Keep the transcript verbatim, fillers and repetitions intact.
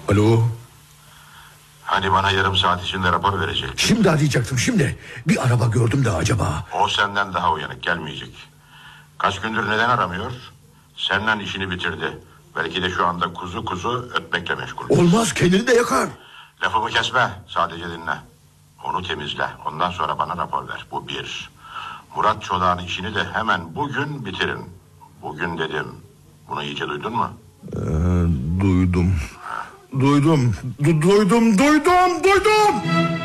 Alo. Hani bana yarım saat içinde rapor verecek. Şimdi arayacaktım şimdi. Bir araba gördüm de acaba. O senden daha uyanık, gelmeyecek. Kaç gündür neden aramıyor? Senden işini bitirdi. Belki de şu anda kuzu kuzu ötmekle meşgul. Olmaz, kendini de yakar. Lafımı kesme, sadece dinle. Onu temizle, ondan sonra bana rapor ver. Bu bir. Murat Çolak'ın işini de hemen bugün bitirin. Bugün dedim. Bunu iyice duydun mu? Ee, duydum. Duydum. Du duydum, duydum, duydum.